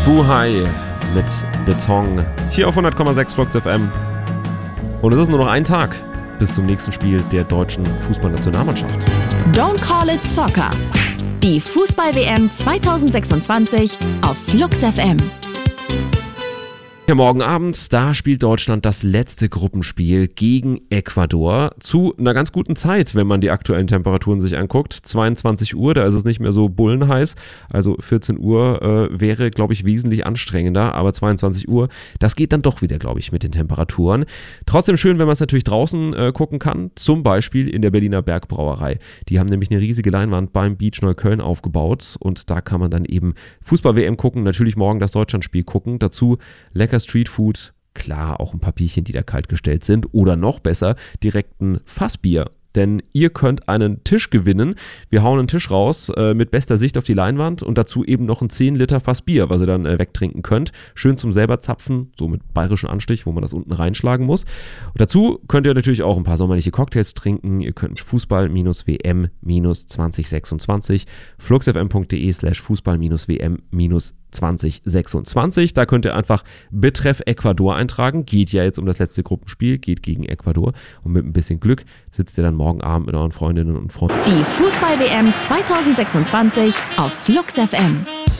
Buhai mit Beton hier auf 100,6 Flux FM. Und es ist nur noch ein Tag bis zum nächsten Spiel der deutschen Fußballnationalmannschaft. Don't call it soccer. Die Fußball-WM 2026 auf Flux FM. Ja, morgen Abend, da spielt Deutschland das letzte Gruppenspiel gegen Ecuador zu einer ganz guten Zeit, wenn man die aktuellen Temperaturen sich anguckt. 22 Uhr, da ist es nicht mehr so bullenheiß, also 14 Uhr wäre, glaube ich, wesentlich anstrengender, aber 22 Uhr, das geht dann doch wieder, glaube ich, mit den Temperaturen. Trotzdem schön, wenn man es natürlich draußen gucken kann, zum Beispiel in der Berliner Bergbrauerei. Die haben nämlich eine riesige Leinwand beim Beach Neukölln aufgebaut und da kann man dann eben Fußball-WM gucken, natürlich morgen das Deutschlandspiel gucken, dazu lecker Streetfood, klar auch ein paar Bierchen, die da kalt gestellt sind oder noch besser, direkt ein Fassbier. Denn ihr könnt einen Tisch gewinnen. Wir hauen einen Tisch raus mit bester Sicht auf die Leinwand und dazu eben noch ein 10 Liter Fass Bier, was ihr dann wegtrinken könnt. Schön zum selber zapfen, so mit bayerischem Anstich, wo man das unten reinschlagen muss. Und dazu könnt ihr natürlich auch ein paar sommerliche Cocktails trinken. Ihr könnt Fußball-WM-2026 fluxfm.de/Fußball-WM-2026. Da könnt ihr einfach Betreff Ecuador eintragen. Geht ja jetzt um das letzte Gruppenspiel, geht gegen Ecuador. Und mit ein bisschen Glück sitzt ihr dann morgen Abend mit euren Freundinnen und Freunden. Die Fußball-WM 2026 auf Flux FM.